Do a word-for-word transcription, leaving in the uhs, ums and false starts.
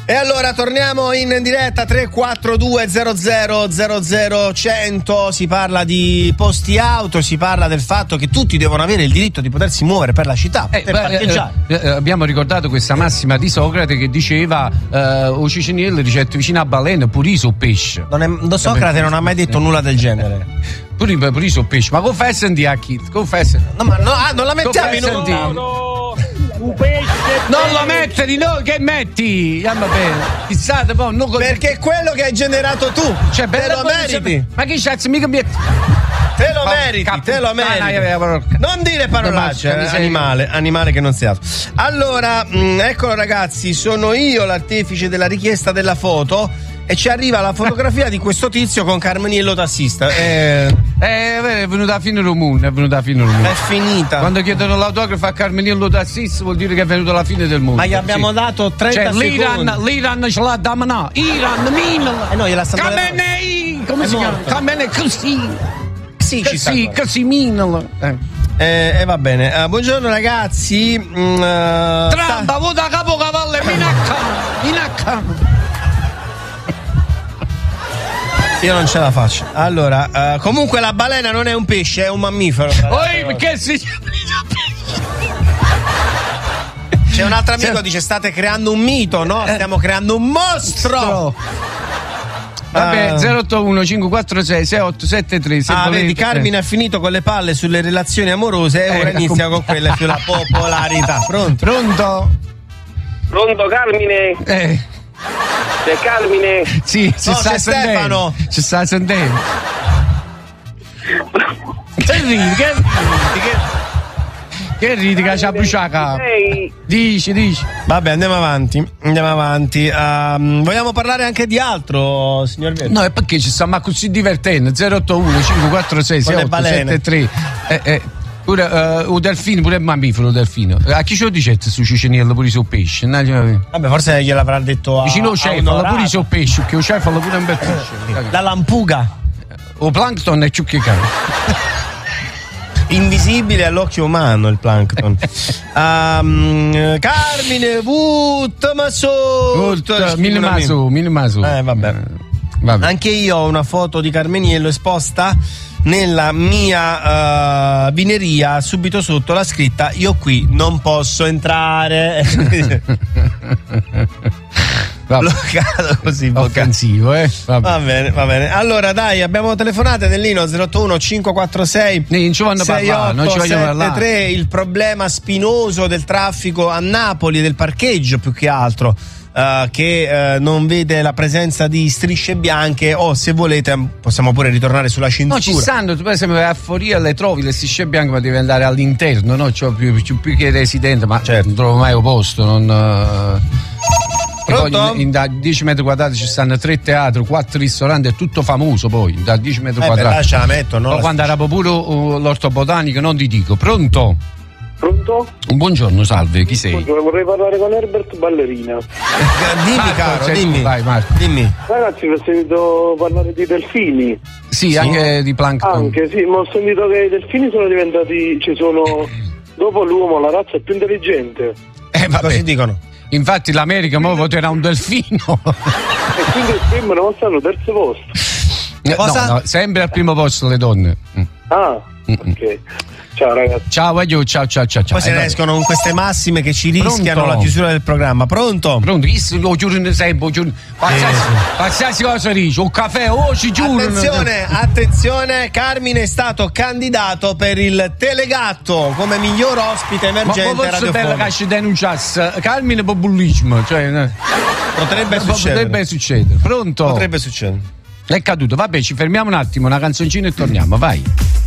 E allora torniamo in diretta tre quattro due zero zero zero zero cento. Si parla di posti auto, si parla del fatto che tutti devono avere il diritto di potersi muovere per la città, eh, per beh, parcheggiare. Eh, eh, abbiamo ricordato questa massima di Socrate che diceva eh, o Ciciniello ricette vicino a balena puriso o pesce. Non è, Socrate non ha mai detto nulla del genere. Pure puriso o pesce, ma confessa di a chi? Confessa. No, ma no, ah, non la mettiamo in un no, no. Un pesce. Non lo metti, no, che metti? Andiamo bene. Chissà, poi non con... perché è quello che hai generato tu. Cioè, te lo meriti. Ma che cazzo mica mi... Te lo meriti, Cap- te lo meriti. Non dire parolacce, eh, animale, animale che non si alza. Allora, mh, eccolo ragazzi, sono io l'artefice della richiesta della foto e ci arriva la fotografia di questo tizio con Carmeniello tassista. Eh, eh, è venuta a fine Romone, è venuta a fine Romone. È finita. Quando chiedono l'autografo a Carmeniello tassista vuol dire che è venuta la fine del mondo. Ma gli abbiamo sì. dato trenta cioè, secondi. L'Iran, l'Iran ce l'ha da manà. Iran, Minal. Eh no, gliela stanno Khamenei, come è si chiama? Khamenei, così. Sì, ci sta. Sì, così Minal. Eh. Eh, eh, va bene. Uh, buongiorno ragazzi. Mm, uh, Tramba, sta... vota capocavallo, minacca, minacca. Io non ce la faccio. Allora, uh, comunque la balena non è un pesce, è un mammifero. Poi perché si C'è un altro amico che dice state creando un mito, no? Stiamo creando un mostro. Vabbè, uh, zero otto uno cinque quattro sei sei otto sette tre. Se ah, volete. Vedi, Carmine ha finito con le palle sulle relazioni amorose e eh, ora inizia com- con quelle sulla popolarità. Pronto? Pronto? Pronto, Carmine? Eh. C'è Carmine? Sì, ci no, sta c'è sentendo. Stefano. Ci sta sentendo. Che ridi, che ridi, che... Che ridi che c'ha bruciaca? Dici, dici. Vabbè, andiamo avanti. Andiamo avanti. Um, vogliamo parlare anche di altro, signor Vietti? No, è perché ci stiamo così divertendo. zero otto uno cinque quattro sei sei otto sette tre. Eh, eh. Pure uh, un delfino, pure il mammifero, un delfino. A chi ce lo dicete su Ciciniello pure su pesce? Vabbè, forse gliel'avrà detto a vicino al cefalo, pure su pesce, che il cefalo pure un bel pesce. La lampuga. O plankton è ciù che cane. Invisibile all'occhio umano il plankton. um, Carmine Vut Maso Mille Maso Mille Maso. Eh vabbè. vabbè Anche io ho una foto di Carmeniello esposta nella mia uh, vineria, subito sotto la scritta io qui non posso entrare. Bloccato così offensivo, eh? Va bene, va bene. Allora dai, abbiamo telefonate nell'Ino zero otto uno cinque quattro sei sei otto sette tre. Il problema spinoso del traffico a Napoli, del parcheggio più che altro, uh, che uh, non vede la presenza di strisce bianche, o se volete possiamo pure ritornare sulla cintura. No, ci stanno, tu per esempio a Foria le trovi le strisce bianche, ma devi andare all'interno, no? Cioè più, più, più che residente, ma certo. Non trovo mai un posto, non... Uh... Poi in, in, da dieci metri quadrati ci stanno tre teatri, quattro ristoranti, è tutto famoso poi, da dieci metri eh quadrati. Beh, ce la metto, no? Poi quando era pure uh, l'orto botanico, non ti dico. Pronto? Pronto? Buongiorno, salve, chi sei? Buongiorno, vorrei parlare con Herbert Ballerina. Dimmi Marco, caro, dimmi. Vai Marco. Dimmi. Ragazzi, ho sentito parlare di delfini. Sì, sì, anche di plankton. Anche, sì, ma ho sentito che i delfini sono diventati, ci sono, dopo l'uomo, la razza più intelligente. Eh, vabbè. Così dicono. Infatti l'America mo voterà un delfino. E quindi il film non sta al terzo posto. Cosa? No, no, sempre al primo posto le donne. Ah, Mm-mm. ok. Ciao ragazzi. Ciao, ciao, ciao, ciao, ciao. Poi se ne escono con queste massime che ci rischiano Pronto? La chiusura del programma. Pronto? Pronto? Chi lo giuro sempre, giuro. Qualsiasi, qualsiasi cosa dice, un caffè, oh ci giuro. Attenzione, attenzione, Carmine è stato candidato per il Telegatto come miglior ospite emergente radiofonico. Ma posso dire che ci denunciasse Carmine populismo, cioè potrebbe succedere. Potrebbe succedere. Pronto? Potrebbe succedere. È caduto. Vabbè, ci fermiamo un attimo, una canzoncina e torniamo, vai.